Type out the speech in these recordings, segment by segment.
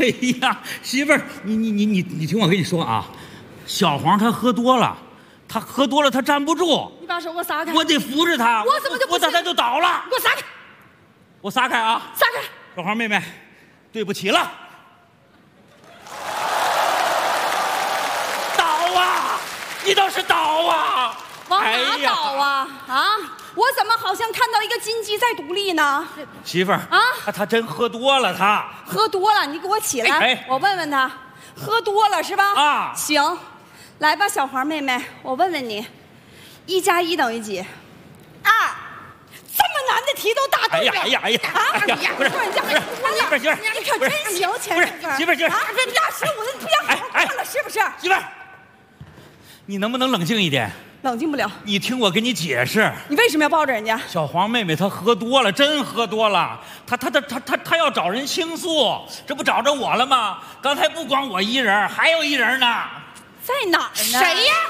哎呀，媳妇儿，你听我跟你说啊，小黄他喝多了，他站不住。 你把手给我撒开。 我得扶着他。 我怎么就不行？ 他就倒了。 给我撒开。 我撒开啊！ 撒开。 小黄妹妹，对不起了。倒啊！你倒是倒啊！ 往哪倒啊？啊！我怎么好像看到一个金鸡在独立呢？ 媳妇儿啊，他真喝多了，他喝多了，你给我起来，我问问他，喝多了是吧？ 啊， 行，来吧，小黄妹妹，我问问你，1加1等于几？2。这么难的题都答对了。 哎呀！ 不是人家， 媳妇儿， 你可真行，钱顺风。 媳妇儿， 啊，这大15的，你不要好好过了，是不是？ 媳妇儿，你能不能冷静一点？ 冷静不了。 你听我跟你解释。 你为什么要抱着人家？ 小黄妹妹她喝多了，真喝多了。她要找人倾诉，这不找着我了吗？刚才不光我一人，还有一人呢。 在哪儿呢？ 谁呀？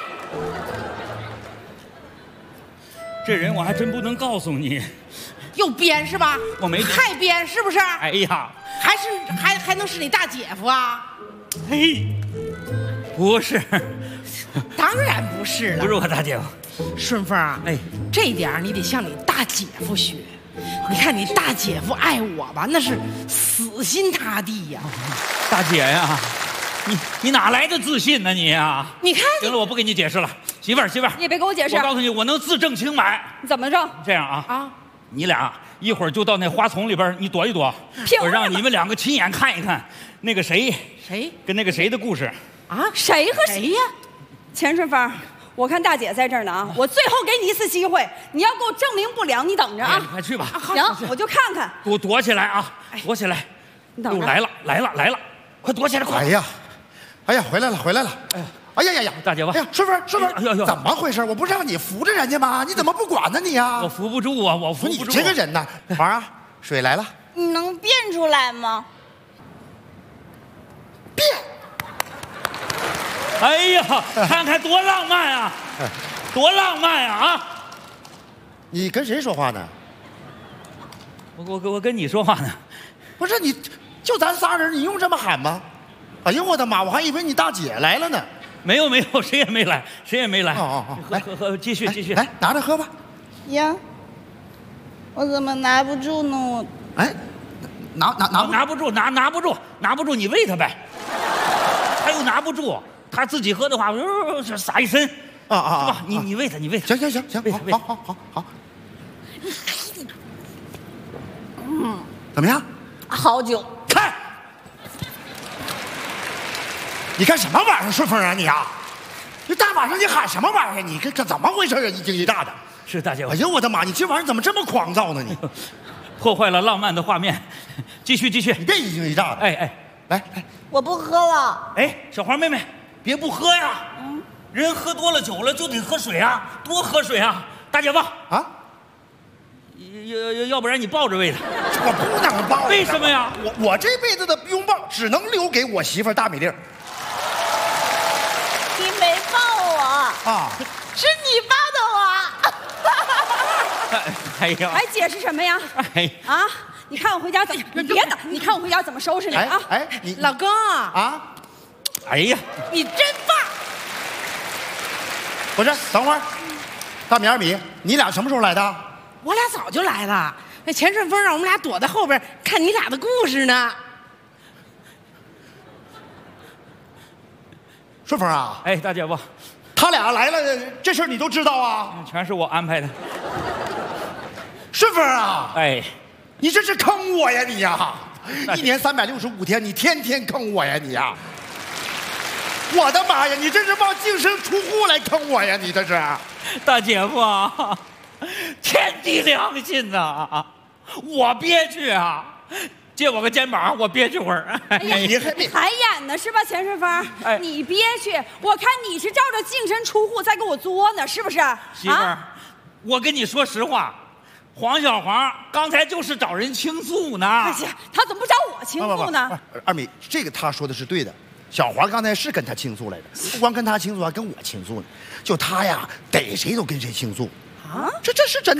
这人我还真不能告诉你。 又编是吧？ 我没还编是不是？ 哎呀， 还能是你大姐夫啊？ 嘿，不是。 当然不是了， 不是我大姐夫。 顺风啊， 哎， 这点你得向你大姐夫学。你看你大姐夫爱我吧，那是死心塌地呀。 大姐呀，你哪来的自信呢你呀？ 你看， 行了，我不跟你解释了。媳妇儿， 你也别给我解释。 我告诉你，我能自证清白。 你怎么着？ 这样啊，你俩一会儿就到那花丛里边，你躲一躲。我让你们2个亲眼看一看那个谁跟那个谁的故事。 啊，谁和谁呀？钱顺风，我看大姐在这儿呢啊！我最后给你一次机会，你要给我证明不了，你等着啊！ 你快去吧。 行，我就看看。 躲起来啊！躲起来！ 你等着。 来了！快躲起来！快！ 哎呀，回来了！哎呀， 大姐夫！ 哎呀，顺风，怎么回事？我不是让你扶着人家吗？你怎么不管呢你呀？ 我扶不住啊！我扶不住。 你这个人呐，黄啊，水来了。 你能变出来吗？ 变。 哎呀，看看多浪漫啊！多浪漫啊！ 你跟谁说话呢？ 我跟你说话呢。 不是你，就咱仨人，你用这么喊吗？哎呦我的妈！我还以为你大姐来了呢。 没有，谁也没来。喝，继续。 来，拿着喝吧。 呀，我怎么拿不住呢？我哎， 拿不住，你喂他呗。他又拿不住。他自己喝的话，洒一身，是吧？你喂他， 行，好。怎么样？ 好酒。 看，你干什么玩意儿，顺风啊你啊！这大晚上你喊什么玩意儿？你这怎么回事啊？一惊一乍的。 是大姐夫。 哎呦我的妈！你这玩意儿怎么这么狂躁呢？你破坏了浪漫的画面。继续。 你别一惊一乍的。来， 我不喝了。 哎，小黄妹妹。别不喝呀！人喝多了酒了就得喝水啊，多喝水啊！大姐夫啊，要不然你抱着喂他。 我不能抱。 为什么呀？ 我这辈子的拥抱只能留给我媳妇大美丽。 你没抱我啊？ 是你抱的我。哎呀！ 还解释什么呀？啊！你看我回家怎么？你别等，你看我回家怎么收拾你啊！ 你老公啊！ 哎呀， 你真棒！ 不是，等会儿，大米二米，你俩什么时候来的？ 我俩早就来了。那钱顺风让我们俩躲在后边看你俩的故事呢。 顺风啊！ 哎，大姐夫， 他俩来了，这事儿你都知道啊？ 全是我安排的。 顺风啊！ 哎， 你这是坑我呀你呀！1年365天，你天天坑我呀你呀！我的妈呀！你这是往净身出户来坑我呀！你这是， 大姐夫啊，天地良心呐！我憋屈啊，借我个肩膀，我憋屈会儿。 你还演呢是吧，钱顺风？你憋屈，我看你是照着净身出户在给我作呢，是不是？ 媳妇儿，我跟你说实话，黄小黄刚才就是找人倾诉呢。 哎呀，他怎么不找我倾诉呢？ 二米，这个他说的是对的。小黄刚才是跟他倾诉来的，不光跟他倾诉，还跟我倾诉呢。就他呀，逮谁都跟谁倾诉啊，这是真的。